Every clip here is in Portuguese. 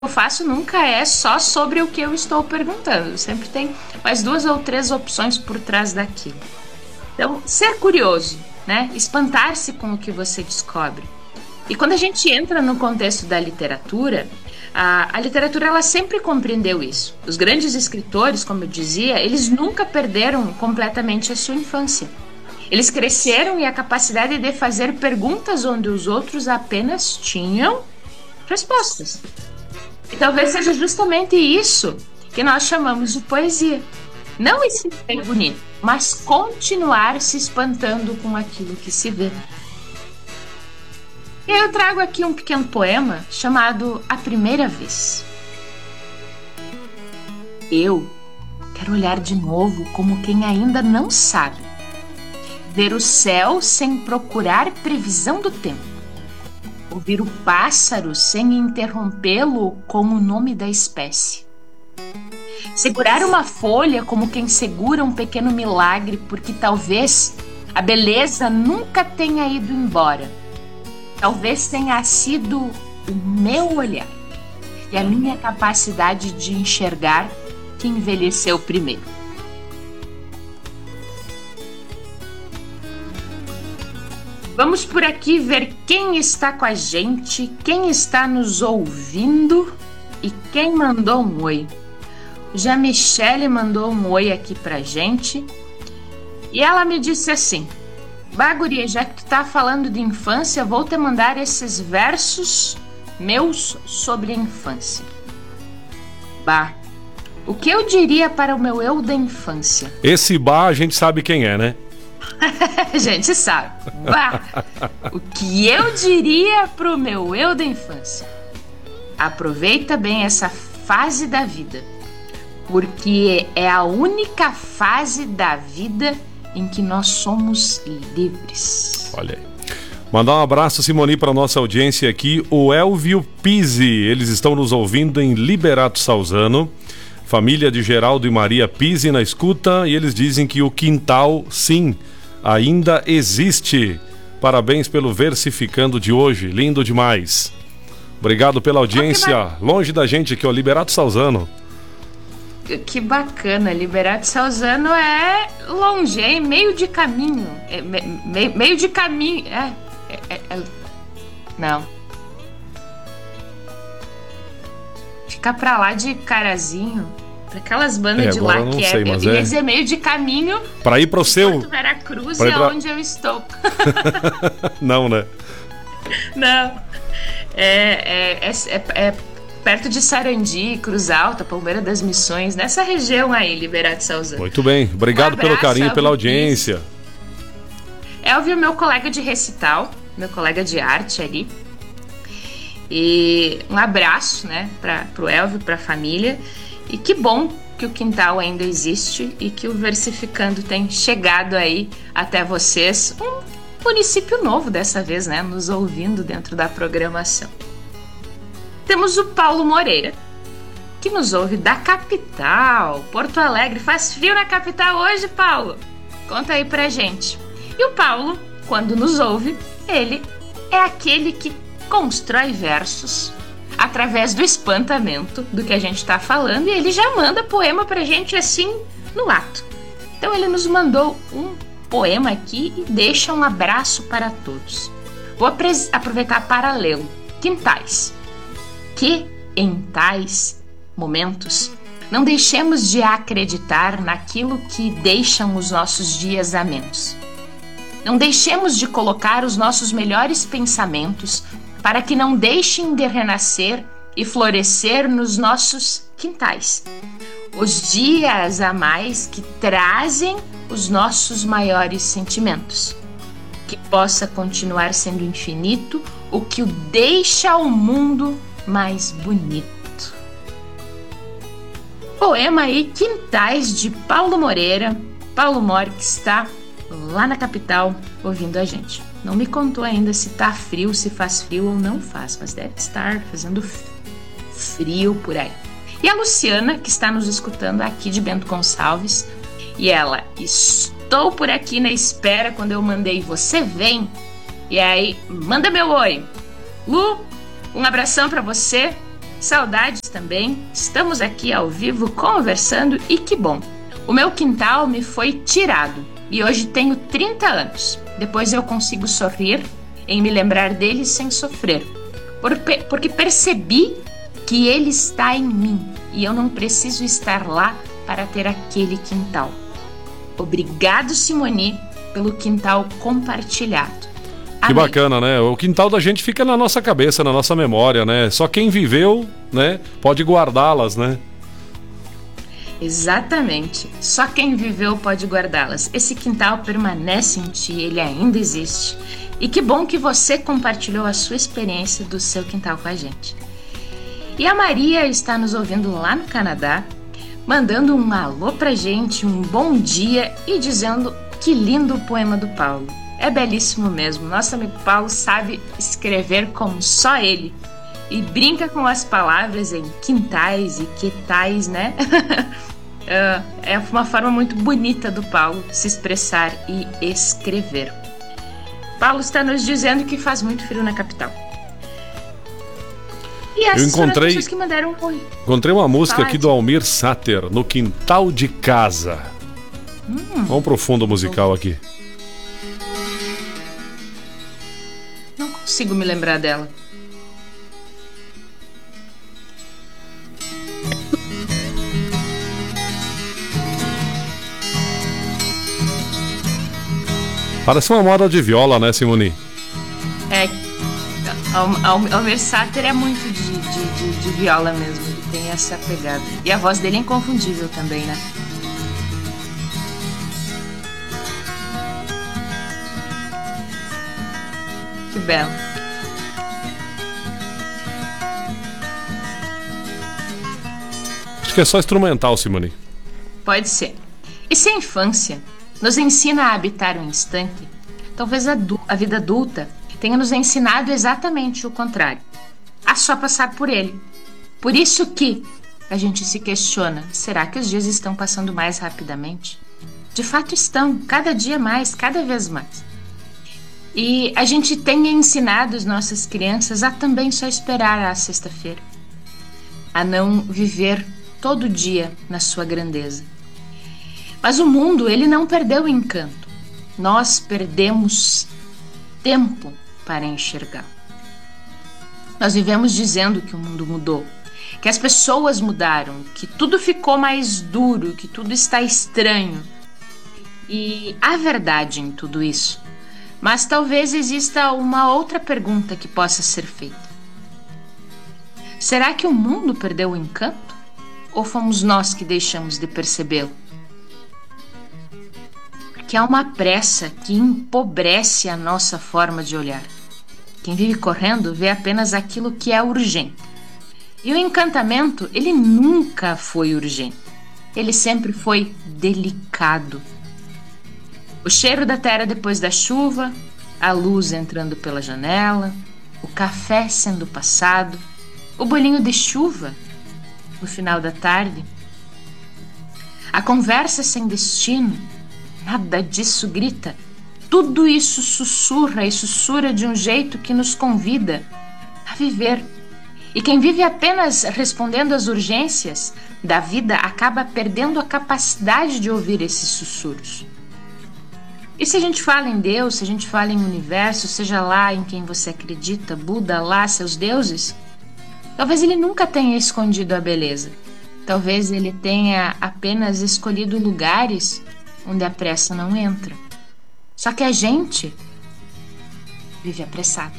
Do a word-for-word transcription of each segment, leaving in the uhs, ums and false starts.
eu faço nunca é só sobre o que eu estou perguntando. Sempre tem mais duas ou três opções por trás daquilo. Então, ser curioso, né? Espantar-se com o que você descobre. E quando a gente entra no contexto da literatura, a, a literatura ela sempre compreendeu isso. Os grandes escritores, como eu dizia, eles nunca perderam completamente a sua infância. Eles cresceram e a capacidade de fazer perguntas onde os outros apenas tinham respostas. E talvez seja justamente isso que nós chamamos de poesia. Não escrever bonito, mas continuar se espantando com aquilo que se vê. E eu trago aqui um pequeno poema chamado A Primeira Vez. Eu quero olhar de novo como quem ainda não sabe. Ver o céu sem procurar previsão do tempo. Ouvir o pássaro sem interrompê-lo com o nome da espécie. Segurar uma folha como quem segura um pequeno milagre, porque talvez a beleza nunca tenha ido embora. Talvez tenha sido o meu olhar e a minha capacidade de enxergar que envelheceu primeiro. Vamos por aqui ver quem está com a gente, quem está nos ouvindo e quem mandou um oi. Já Michele mandou um oi aqui pra gente e ela me disse assim: bah, guria, já que tu tá falando de infância, vou te mandar esses versos meus sobre a infância. Bah, o que eu diria para o meu eu da infância? Esse bah a gente sabe quem é, né? A gente sabe. Bah, o que eu diria pro meu eu da infância? Aproveita bem essa fase da vida, porque é a única fase da vida em que nós somos livres. Olha aí. Mandar um abraço, Simoni, para nossa audiência aqui, o Elvio Pizzi. Eles estão nos ouvindo em Liberato Salzano. Família de Geraldo e Maria Pizzi na escuta, e eles dizem que o quintal, sim, ainda existe. Parabéns pelo Versificando de hoje, lindo demais. Obrigado pela audiência, longe da gente aqui, ó, Liberato Salzano. Que bacana, Liberato Salzano é longe, é meio de caminho, é me, me, meio de caminho, é, é, é, é, não, fica pra lá de Carazinho, pra aquelas bandas é, de lá que sei, é, mas eu ia é... dizer meio de caminho, pra ir pro seu, Porto Veracruz pra é pra... onde eu estou. Não, né? Não, é, é, é, é, é perto de Sarandi, Cruz Alta, Palmeira das Missões, nessa região aí, Liberato Salzano. Muito bem, obrigado um abraço, pelo carinho, Elvio, pela audiência. Elvio, meu colega de recital, meu colega de arte ali. E um abraço, né, para pro Elvio, pra família. E que bom que o quintal ainda existe e que o Versificando tem chegado aí até vocês. Um município novo dessa vez, né, nos ouvindo dentro da programação. Temos o Paulo Moreira, que nos ouve da capital, Porto Alegre. Faz frio na capital hoje, Paulo? Conta aí pra gente. E o Paulo, quando nos ouve, ele é aquele que constrói versos através do espantamento do que a gente tá falando, e ele já manda poema pra gente assim, no ato. Então ele nos mandou um poema aqui e deixa um abraço para todos. Vou apre- aproveitar para lê-lo. Quintais. Que, em tais momentos, não deixemos de acreditar naquilo que deixam os nossos dias a menos. Não deixemos de colocar os nossos melhores pensamentos para que não deixem de renascer e florescer nos nossos quintais. Os dias a mais que trazem os nossos maiores sentimentos. Que possa continuar sendo infinito o que o deixa ao mundo mais bonito. Poema aí, Quintais, de Paulo Moreira. Paulo Mori, que está lá na capital ouvindo a gente. Não me contou ainda se tá frio, se faz frio ou não faz, mas deve estar fazendo frio por aí. E a Luciana, que está nos escutando aqui de Bento Gonçalves, e ela: estou por aqui na espera quando eu mandei você vem. E aí, manda meu oi. Lu, um abração pra você. Saudades também. Estamos aqui ao vivo conversando e que bom. O meu quintal me foi tirado e hoje tenho trinta anos. Depois eu consigo sorrir em me lembrar dele sem sofrer. Porque percebi que ele está em mim e eu não preciso estar lá para ter aquele quintal. Obrigado, Simoni, pelo quintal compartilhado. Que Amém. Bacana, né? O quintal da gente fica na nossa cabeça, na nossa memória, né? Só quem viveu, né, pode guardá-las, né? Exatamente. Só quem viveu pode guardá-las. Esse quintal permanece em ti, ele ainda existe. E que bom que você compartilhou a sua experiência do seu quintal com a gente. E a Maria está nos ouvindo lá no Canadá, mandando um alô pra gente, um bom dia e dizendo que lindo o poema do Paulo. É belíssimo mesmo. Nosso amigo Paulo sabe escrever como só ele. E brinca com as palavras em quintais e quetais, né? É uma forma muito bonita do Paulo se expressar e escrever. Paulo está nos dizendo que faz muito frio na capital. E essas Eu encontrei, foram as pessoas que mandaram um... encontrei uma música Fala aqui de... do Almir Sater, No Quintal de Casa. Hum, Vamos pro fundo musical aqui. Não consigo me lembrar dela. Parece uma moda de viola, né, Simoni? É, o Almir Sater é muito de, de, de, de viola mesmo, ele tem essa pegada. E a voz dele é inconfundível também, né? Que belo. Acho que é só instrumental, Simoni. Pode ser. E se a infância nos ensina a habitar o instante, talvez a, a vida adulta tenha nos ensinado exatamente o contrário. A só passar por ele. Por isso que a gente se questiona, será que os dias estão passando mais rapidamente? De fato estão, cada dia mais, cada vez mais. E a gente tem ensinado as nossas crianças a também só esperar a sexta-feira. A não viver todo dia na sua grandeza. Mas o mundo, ele não perdeu o encanto. Nós perdemos tempo para enxergar. Nós vivemos dizendo que o mundo mudou, que as pessoas mudaram, que tudo ficou mais duro, que tudo está estranho. E há verdade em tudo isso. Mas talvez exista uma outra pergunta que possa ser feita. Será que o mundo perdeu o encanto? Ou fomos nós que deixamos de percebê-lo? Que há uma pressa que empobrece a nossa forma de olhar. Quem vive correndo vê apenas aquilo que é urgente. E o encantamento, ele nunca foi urgente. Ele sempre foi delicado. O cheiro da terra depois da chuva, a luz entrando pela janela, o café sendo passado, o bolinho de chuva no final da tarde, a conversa sem destino. Nada disso grita. Tudo isso sussurra e sussurra de um jeito que nos convida a viver. E quem vive apenas respondendo às urgências da vida acaba perdendo a capacidade de ouvir esses sussurros. E se a gente fala em Deus, se a gente fala em universo, seja lá em quem você acredita, Buda, Alá, seus deuses, talvez ele nunca tenha escondido a beleza. Talvez ele tenha apenas escolhido lugares onde a pressa não entra. Só que a gente vive apressado.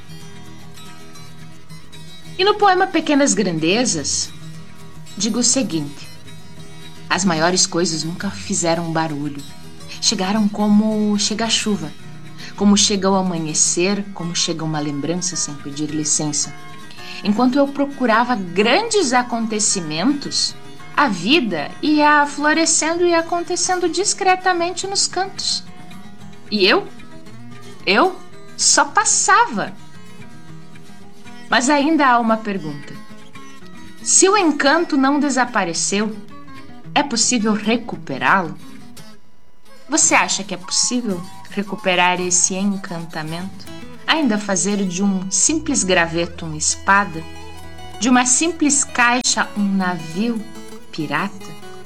E no poema Pequenas Grandezas, digo o seguinte: as maiores coisas nunca fizeram barulho. Chegaram como chega a chuva, como chega o amanhecer, como chega uma lembrança sem pedir licença. Enquanto eu procurava grandes acontecimentos, a vida ia florescendo e acontecendo discretamente nos cantos. E eu? Eu só passava. Mas ainda há uma pergunta. Se o encanto não desapareceu, é possível recuperá-lo? Você acha que é possível recuperar esse encantamento? Ainda fazer de um simples graveto uma espada? De uma simples caixa, um navio pirata?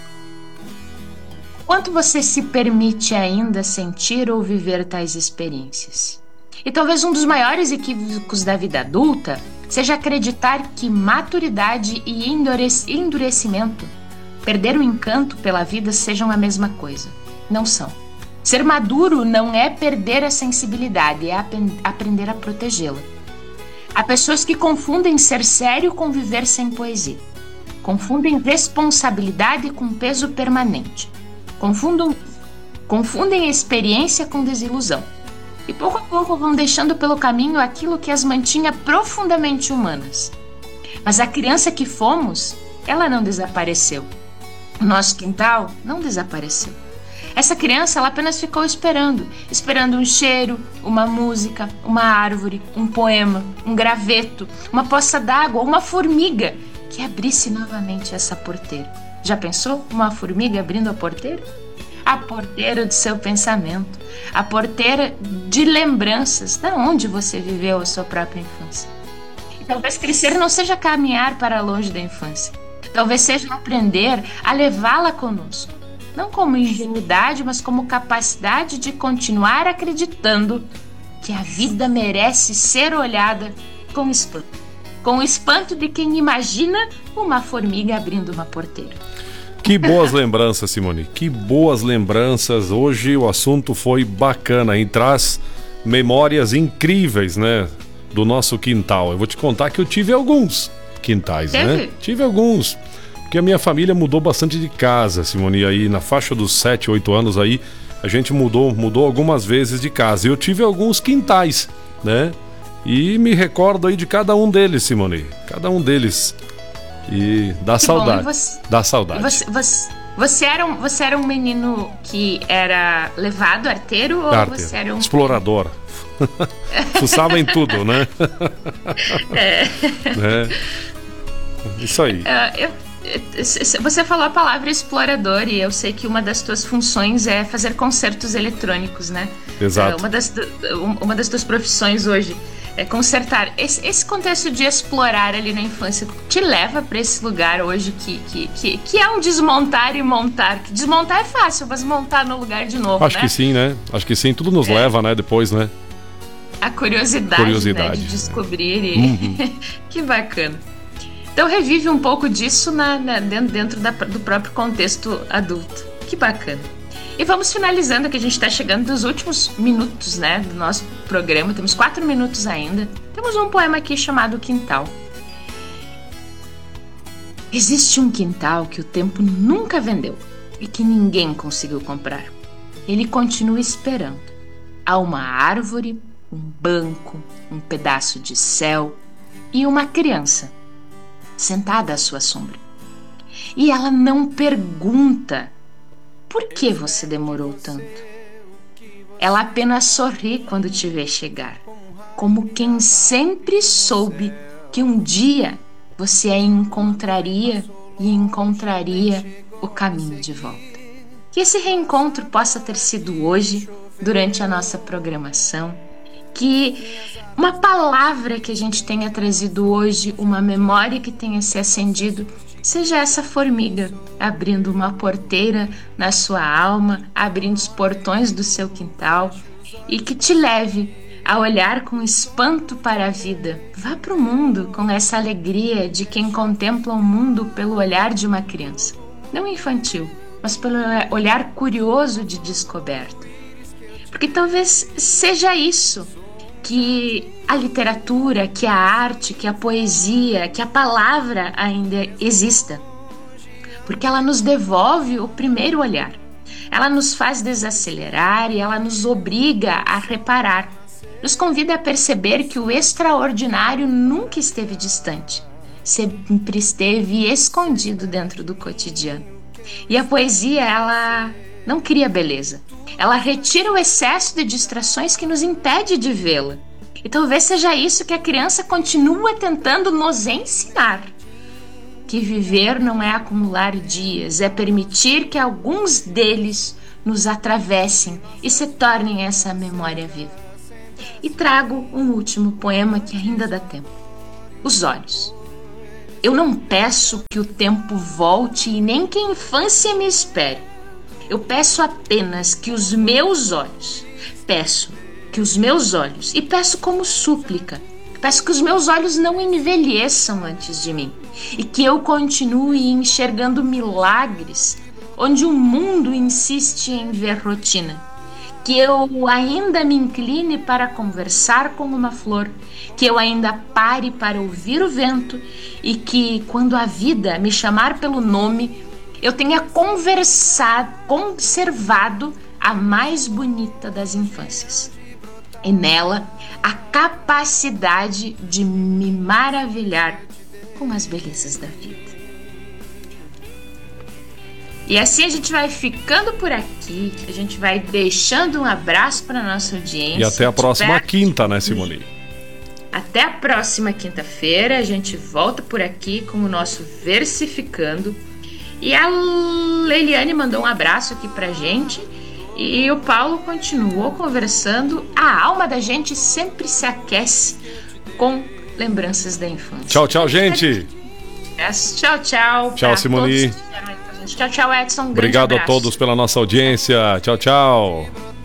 Quanto você se permite ainda sentir ou viver tais experiências? E talvez um dos maiores equívocos da vida adulta seja acreditar que maturidade e endurecimento, perder o encanto pela vida, sejam a mesma coisa. Não são. Ser maduro não é perder a sensibilidade, é ap- aprender a protegê-la. Há pessoas que confundem ser sério com viver sem poesia. Confundem responsabilidade com peso permanente. Confundam, confundem experiência com desilusão. E pouco a pouco vão deixando pelo caminho aquilo que as mantinha profundamente humanas. Mas a criança que fomos, ela não desapareceu. O nosso quintal não desapareceu. Essa criança, ela apenas ficou esperando, esperando um cheiro, uma música, uma árvore, um poema, um graveto, uma poça d'água, uma formiga que abrisse novamente essa porteira. Já pensou uma formiga abrindo a porteira? A porteira do seu pensamento, a porteira de lembranças, da onde você viveu a sua própria infância. E talvez crescer não seja caminhar para longe da infância, talvez seja aprender a levá-la conosco, não como ingenuidade, mas como capacidade de continuar acreditando que a vida merece ser olhada com espanto, com o espanto de quem imagina uma formiga abrindo uma porteira. Que boas lembranças, Simone, que boas lembranças. Hoje o assunto foi bacana, hein? Traz memórias incríveis, né, do nosso quintal. Eu vou te contar que eu tive alguns quintais, Teve? né? Tive alguns, porque a minha família mudou bastante de casa, Simone, aí na faixa dos sete, oito anos aí, a gente mudou, mudou algumas vezes de casa. E eu tive alguns quintais, né? E me recordo aí de cada um deles, Simone, cada um deles. E dá que saudade. Bom, e você, dá saudade. Você, você, você, era um, você era um menino que era levado, arteiro, ou arteiro. Você era um... explorador? Fuçava em tudo, né? É. É. Isso aí. Uh, eu, você falou a palavra explorador e eu sei que uma das tuas funções é fazer concertos eletrônicos, né? Exato. Uh, uma, das, uma das tuas profissões hoje é consertar. Esse, esse contexto de explorar ali na infância te leva para esse lugar hoje que, que, que, que é um desmontar e montar. Que desmontar é fácil, mas montar no lugar de novo, Acho né? que sim, né? Acho que sim. Tudo nos é. leva, né? Depois, né? A curiosidade, curiosidade né? De descobrir. É. E... Uhum. Que bacana. Então revive um pouco disso na, na, dentro, dentro da, do próprio contexto adulto. Que bacana. E vamos finalizando, que a gente está chegando nos últimos minutos, né, do nosso programa. Temos quatro minutos ainda. Temos um poema aqui chamado Quintal. Existe um quintal que o tempo nunca vendeu e que ninguém conseguiu comprar. Ele continua esperando. Há uma árvore, um banco, um pedaço de céu e uma criança sentada à sua sombra. E ela não pergunta: por que você demorou tanto? Ela apenas sorri quando te vê chegar, como quem sempre soube que um dia você a encontraria e encontraria o caminho de volta. Que esse reencontro possa ter sido hoje, durante a nossa programação, que uma palavra que a gente tenha trazido hoje, uma memória que tenha se acendido, seja essa formiga abrindo uma porteira na sua alma, abrindo os portões do seu quintal, e que te leve a olhar com espanto para a vida. Vá para o mundo com essa alegria de quem contempla o mundo pelo olhar de uma criança, não infantil, mas pelo olhar curioso de descoberta. Porque talvez seja isso que a literatura, que a arte, que a poesia, que a palavra ainda exista. Porque ela nos devolve o primeiro olhar. Ela nos faz desacelerar e ela nos obriga a reparar. Nos convida a perceber que o extraordinário nunca esteve distante. Sempre esteve escondido dentro do cotidiano. E a poesia, ela não cria beleza. Ela retira o excesso de distrações que nos impede de vê-la. E talvez seja isso que a criança continua tentando nos ensinar. Que viver não é acumular dias, é permitir que alguns deles nos atravessem e se tornem essa memória viva. E trago um último poema que ainda dá tempo. Os olhos. Eu não peço que o tempo volte e nem que a infância me espere. Eu peço apenas que os meus olhos, peço que os meus olhos, e peço como súplica, peço que os meus olhos não envelheçam antes de mim e que eu continue enxergando milagres onde o mundo insiste em ver rotina. Que eu ainda me incline para conversar com uma flor, que eu ainda pare para ouvir o vento e que, quando a vida me chamar pelo nome, eu tenha conversado, conservado a mais bonita das infâncias. E nela, a capacidade de me maravilhar com as belezas da vida. E assim a gente vai ficando por aqui, a gente vai deixando um abraço para nossa audiência. E até a próxima quinta, né, Simone? Até a próxima quinta-feira, a gente volta por aqui com o nosso Versificando. E a Leiliane mandou um abraço aqui pra gente. E o Paulo continuou conversando. A alma da gente sempre se aquece com lembranças da infância. Tchau, tchau, gente. Tchau, tchau. Tchau, Simone. Tchau, tchau, Edson. Um Obrigado a todos pela nossa audiência. Tchau, tchau.